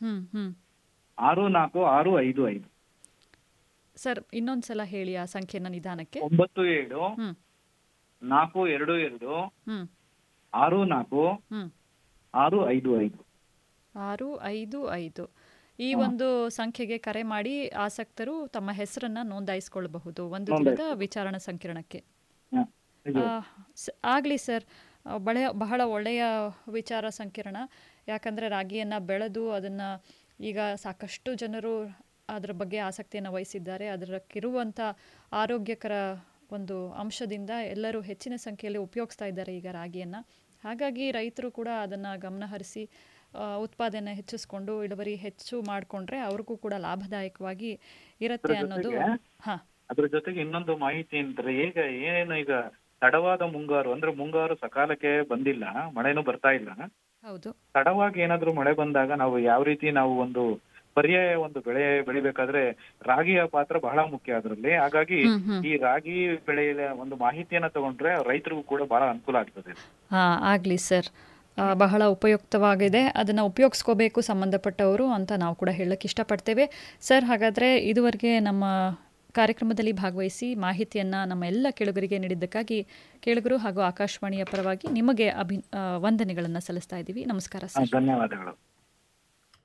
ಹ್ಮ್ ಹ್ಮ್ 646555. Sir ಇನ್ನೊಂದ್ಸಲ ಹೇಳಿ ಆ ಸಂಖ್ಯೆನ ನಿಧಾನಕ್ಕೆ. 97 ಹ್ಮ್ 422 ಹ್ಮ್ 64 ಹ್ಮ್ 655. 655 ಈ ಹಾ, ಒಂದು ಸಂಖ್ಯೆಗೆ ಕರೆ ಮಾಡಿ ಆಸಕ್ತರು ತಮ್ಮ ಹೆಸರನ್ನ ನೋಂದಾಯಿಸಿಕೊಳ್ಳಬಹುದು ಒಂದು ದಿನದ ನೋಂದಾಯಿಸ್ಬೋದು. ವಿಚಾರಣಾ ಸಂಕಿರಣಕ್ಕೆ. ಹಾ, ಆ, ಇದು ಆಗಲಿ ಸರ್. ಬಹಳ ಒಳ್ಳೆಯ ವಿಚಾರ ಸಂಕಿರಣ. ಯಾಕಂದರೆ ರಾಗಿಯನ್ನು ಬೆಳೆದು ಅದನ್ನು ಈಗ ಸಾಕಷ್ಟು ಜನರು ಅದರ ಬಗ್ಗೆ ಆಸಕ್ತಿಯನ್ನು ವಹಿಸಿದ್ದಾರೆ. ಅದಕ್ಕಿರುವಂಥ ಆರೋಗ್ಯಕರ ಒಂದು ಅಂಶದಿಂದ ಎಲ್ಲರೂ ಹೆಚ್ಚಿನ ಸಂಖ್ಯೆಯಲ್ಲಿ ಉಪಯೋಗಿಸ್ತಾ ಇದ್ದಾರೆ ಈಗ ರಾಗಿಯನ್ನು. ಹಾಗಾಗಿ ರೈತರು ಕೂಡ ಅದನ್ನು ಗಮನಹರಿಸಿ ಉತ್ಪಾದನೆ ಹೆಚ್ಚಿಸ್ಕೊಂಡು ಇಳುವರಿ ಹೆಚ್ಚು ಮಾಡಿಕೊಂಡ್ರೆ ಅವ್ರಿಗೂ ಕೂಡ ಲಾಭದಾಯಕವಾಗಿ ಅದ್ರ ಇರುತ್ತೆ ಅನ್ನೋದು. ಜೊತೆಗೆ ಹಾಂ, ಅದ್ರ ಜೊತೆಗೆ ಇನ್ನೊಂದು ಮಾಹಿತಿ ಅಂದ್ರೆ ಈಗ ತಡವಾದ ಮುಂಗಾರು ಅಂದ್ರೆ ಮುಂಗಾರು ಸಕಾಲಕ್ಕೆ ಬಂದಿಲ್ಲ, ಮಳೆನೂ ಬರ್ತಾ ಇಲ್ಲ. ಹೌದು. ತಡವಾಗಿ ಏನಾದ್ರೂ ಮಳೆ ಬಂದಾಗ ನಾವು ಯಾವ ರೀತಿ ನಾವು ಒಂದು ಪರ್ಯಾಯ ಒಂದು ಬೆಳೆ ಬೆಳಿಬೇಕಾದ್ರೆ ರಾಗಿಯ ಪಾತ್ರ ಬಹಳ ಮುಖ್ಯ ಅದರಲ್ಲಿ. ಹಾಗಾಗಿ ಹ್ಮ್ ಹ್ಮ್ ಈ ರಾಗಿ ಬೆಳೆಯ ಒಂದು ಮಾಹಿತಿಯನ್ನ ತಗೊಂಡ್ರೆ ರೈತರಿಗೂ ಕೂಡ ಬಹಳ ಅನುಕೂಲ ಆಗ್ತದೆ. ಹಾಂ, ಆಗಲಿ ಸರ್. ಬಹಳ ಉಪಯುಕ್ತವಾಗಿದೆ. ಅದನ್ನು ಉಪಯೋಗಿಸ್ಕೋಬೇಕು ಸಂಬಂಧಪಟ್ಟವರು ಅಂತ ನಾವು ಕೂಡ ಹೇಳಕ್ಕೆ ಇಷ್ಟಪಡ್ತೇವೆ. ಸರ್, ಹಾಗಾದರೆ ಇದುವರೆಗೆ ನಮ್ಮ ಕಾರ್ಯಕ್ರಮದಲ್ಲಿ ಭಾಗವಹಿಸಿ ಮಾಹಿತಿಯನ್ನು ನಮ್ಮ ಎಲ್ಲ ಕೇಳುಗರಿಗೆ ನೀಡಿದ್ದಕ್ಕಾಗಿ ಕೇಳುಗರು ಹಾಗೂ ಆಕಾಶವಾಣಿಯ ಪರವಾಗಿ ನಿಮಗೆ ವಂದನೆಗಳನ್ನು ಸಲ್ಲಿಸ್ತಾ ಇದ್ದೀವಿ. ನಮಸ್ಕಾರ ಸರ್. ಧನ್ಯವಾದಗಳು.